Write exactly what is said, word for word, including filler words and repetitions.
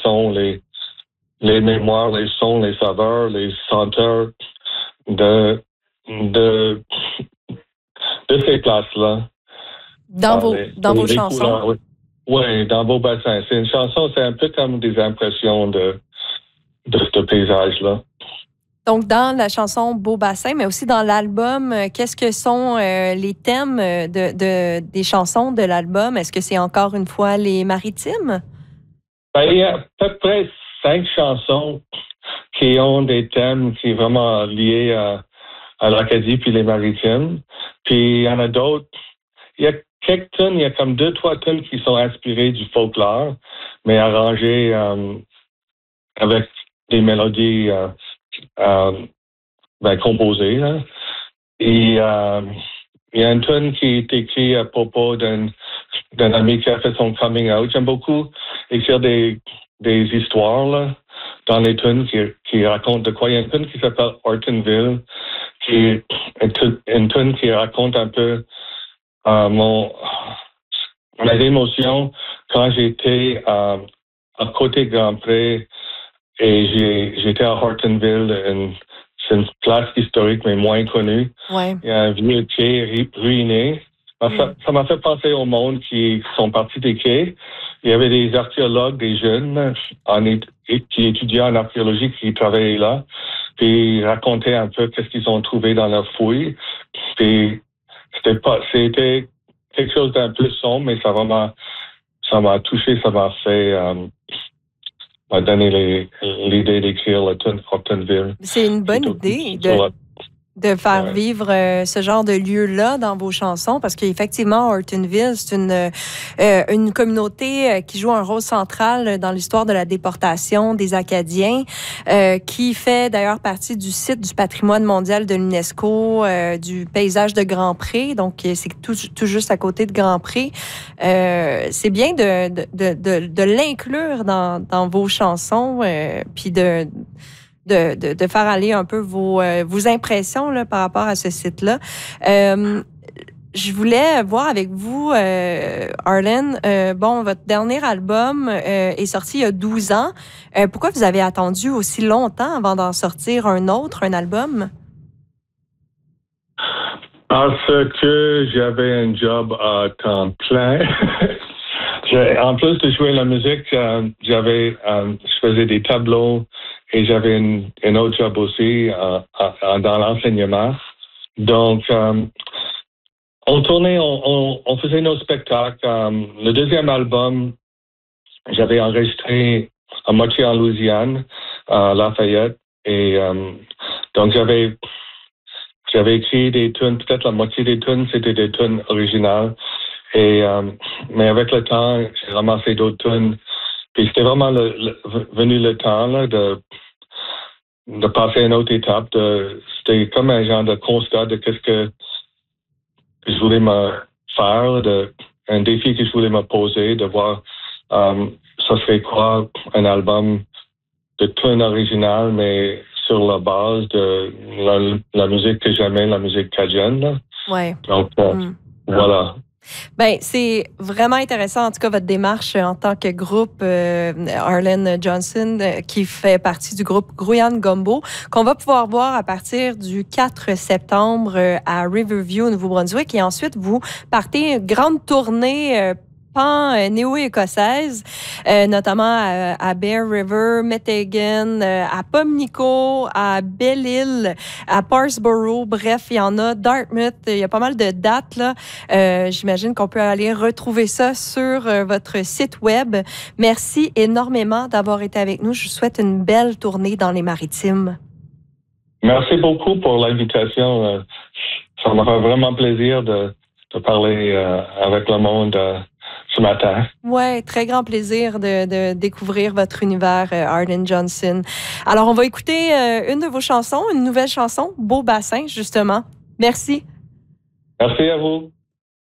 sons, les, les mémoires, les sons, les saveurs, les senteurs de, de, de ces places-là. Dans vos, les, dans vos les chansons? Couleurs, oui. Oui, dans vos bassins. C'est une chanson, c'est un peu comme des impressions de, de ce paysage-là. Donc, dans la chanson Beau bassin, mais aussi dans l'album, euh, qu'est-ce que sont euh, les thèmes de, de, des chansons de l'album? Est-ce que c'est encore une fois les maritimes? Ben, il y a à peu près cinq chansons qui ont des thèmes qui sont vraiment liés à, à l'Acadie puis les maritimes. Puis il y en a d'autres. Il y a quelques tunes, il y a comme deux, trois tunes qui sont inspirées du folklore, mais arrangées euh, avec des mélodies euh, euh, ben, composées. Là. Et euh, il y a une tune qui est écrite à propos d'un, d'un ami qui a fait son coming out. J'aime beaucoup écrire des, des histoires là, dans les tunes qui, qui racontent de quoi. Il y a une tune qui s'appelle Hortonville, qui est une, une tune qui raconte un peu euh, mon, mon émotion quand j'étais euh, à côté de Grand Pré et j'ai, j'étais à Hortonville, une, c'est une place historique mais moins connue. Ouais. Il y a un vieux quai ruiné. Ça, Mm. ça m'a fait penser au monde qui sont partis des quais. Il y avait des archéologues, des jeunes en, qui étudiaient en archéologie qui travaillaient là. Puis ils racontaient un peu qu'est-ce qu'ils ont trouvé dans leurs fouilles. Puis c'était pas, c'était quelque chose d'un peu sombre, mais ça vraiment, ça m'a touché, ça m'a fait, euh, m'a donné les, l'idée d'écrire le tune Hortonville. C'est une bonne idée de, de faire ouais. vivre euh, ce genre de lieu-là dans vos chansons, parce qu'effectivement, Hortonville, c'est une, euh, une communauté euh, qui joue un rôle central dans l'histoire de la déportation des Acadiens, euh, qui fait d'ailleurs partie du site du patrimoine mondial de l'UNESCO, euh, du paysage de Grand Pré, donc c'est tout, tout juste à côté de Grand Pré. Euh, c'est bien de, de, de, de, de l'inclure dans, dans vos chansons, euh, puis de... De, de, de faire aller un peu vos, euh, vos impressions là, par rapport à ce site-là. Euh, je voulais voir avec vous, euh, Arlen, euh, bon, votre dernier album euh, est sorti il y a douze ans. Euh, pourquoi vous avez attendu aussi longtemps avant d'en sortir un autre, un album? Parce que j'avais un job à temps plein. En plus de jouer la musique, euh, j'avais, euh, je faisais des tableaux et j'avais une, un autre job aussi euh, euh, dans l'enseignement. Donc, euh, on tournait, on, on, on faisait nos spectacles. Euh, le deuxième album, j'avais enregistré à moitié en Louisiane, à Lafayette. Et euh, donc, j'avais, j'avais écrit des tunes, peut-être la moitié des tunes, c'était des tunes originales. Et, euh, mais avec le temps, j'ai ramassé d'autres tunes. Puis c'était vraiment le, le, venu le temps là, de, de passer à une autre étape. De, c'était comme un genre de constat de qu'est-ce que je voulais me faire, de, un défi que je voulais me poser, de voir euh, ça serait quoi un album de tunes originales, mais sur la base de la, la musique que j'aimais, la musique cajun. Ouais. Donc, euh, mm. voilà. Ben, c'est vraiment intéressant, en tout cas, votre démarche en tant que groupe euh, Arlen Johnson, euh, qui fait partie du groupe Grouillane Gumbo, qu'on va pouvoir voir à partir du quatre septembre euh, à Riverview, au Nouveau-Brunswick. Et ensuite, vous partez une grande tournée euh, pan-néo-écossaise, euh, notamment à, à Bear River, Meteghan, euh, à Pumlico, à Belle-Île, à Parsboro. Bref, il y en a. Dartmouth, il y a pas mal de dates, là. Euh, j'imagine qu'on peut aller retrouver ça sur euh, votre site web. Merci énormément d'avoir été avec nous. Je vous souhaite une belle tournée dans les Maritimes. Merci beaucoup pour l'invitation. Ça m'a fait vraiment plaisir de, de parler euh, avec le monde euh, ce matin. Oui, très grand plaisir de, de découvrir votre univers, euh, Arlen Johnson. Alors, on va écouter euh, une de vos chansons, une nouvelle chanson, Beau bassin, justement. Merci. Merci à vous.